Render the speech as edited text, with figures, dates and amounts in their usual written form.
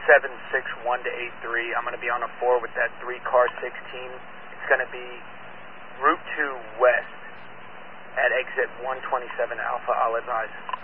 761 to 83. I'm going to be on a 4 with that 3-car 16. It's going to be Route 2 West at exit 127 Alpha. I'll advise.